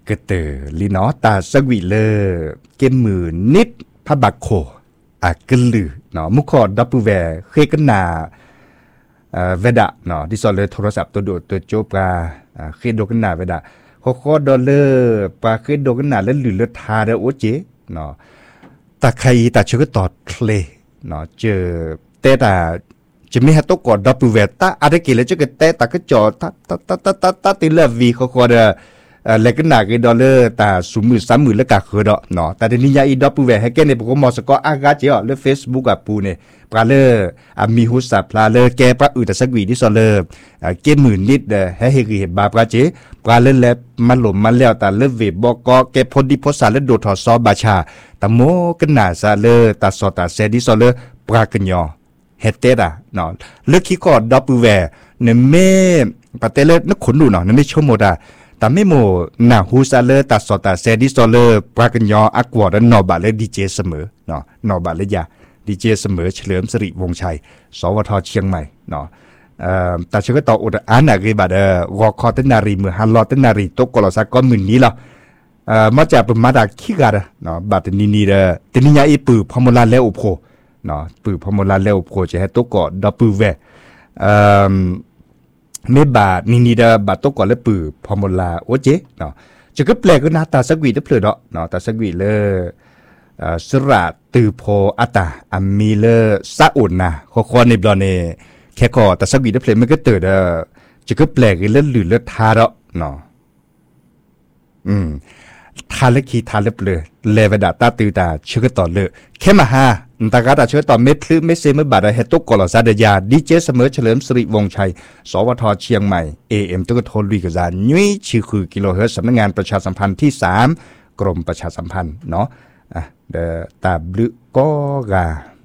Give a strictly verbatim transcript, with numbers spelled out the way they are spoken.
กระเตอลีนอตาสวีเลเกมมือนิดพระบักโคอากึลือเนาะมุขอดับแวเคกันนาเอ่อเวดะเนาะที่สอนเลยโทรศัพท์ตัวโดดตัวโจปลาอ่าเคโดกันนาเวดะขอขอดอลเลอร์ปลาเคโดกันนาแล้วหรือเลือดทาเด้อโอเจเนาะตาใครตาเชื่อต่อทะเลเนาะเจอแต่ตาจะไม่ให้ตกกอดดับแวตาอะไรกี่แล้วจะก็แต่ตาก็จอตาตาตาตาตาตาติเลวีขอขอเด้อเอ่อแล้วก็หนักดอลลาร์แต่สูงมือสามหมื่นแล้วก็คือดอกเนาะแต่เดี๋ยวนี้ยาอีดอปปูเวให้แกเนี่ยผมก็มองสกออากาเจี๋อเรื่อง Facebook กับปูเนี่ยปลาเลอร์อ่ะมีหุสปลาเลอร์แกปลาอื่นแต่สักวีที่ซอเลอร์อ่ะเกหมื่นนิดเด้อให้เฮกิเห็นบาปลาเจปลาเลอร์แล้วมันหล่มมันแล้วแต่เลิกเวบบอกก็แกพอดีพอสารแล้วโดดถอดซอบาชาแต่โมกันหนาซาเลอร์แต่สอแต่เซดิซอเลอร์ปลากันยอเฮเตดอ่ะเนาะเลือกขี้กอดดอปปูเวเนี่ยเม่ปาเตเลนักขนดูเนาะเนี่ยไม่ชั่วโมดาแต่ไม่โมนาฮูซาเลอร์ตัดสอตัดเซดิซอเลอร์ปรากันยออักวอร์ดนอบาเลดีเจเสมอเนาะนอบาเลยาดีเจเสมอเฉลิมสิริวงชัยสวทเชียงใหม่เนาะเอ่อแต่ชื่อก็ต่ออุดอานากีบาเดอวอคอเตนารีมือฮัลลอเตนารีตกกลอซาก็หมื่นนี้ละเอ่อมาจากเป็นมาดาคิกาเนาะบาตนีนีเดอตนิยาอีปือพมลาเลอุโพเนาะปือพมลาเลอุโพจะให้ตกกอดอปือเวเอ่อไม่บานีนีเดบาตกก่อนแล้วปือพอมลาโอเจเนาะจะก็แปลกก็หน้าตาสักวีได้เปลือกเนาะตาสักวีเลอสระตือโพอัตาอามีเลซาอุนนะข้อข้อในบลอเนแค่ก่อตาสักวีได้เปลือกมันก็เติร์ดจะก็แปลกเรื่องหรือเรื่องทาเนาะอืมทาเล็กขีทาเล็บเลยเลวดาตาตือตาเชื่อต่อเลยแค่มาฮาตากาตาเชื่อต่อเม็ดคลื่นเม็ดเซเมื่อบาดเฮตุกกอลซาเดียดีเจเสมอเฉลิมสิริวงชัยสวทเชียงใหม่เอเอ็มตุกโทนลุยกซานุ้ยชื่อคือกิโลเฮิรตซ์สำนักงานประชาสัมพันธ์ที่สามกรมประชาสัมพันธ์เนาะอ่ะเดตาบลึกกอกา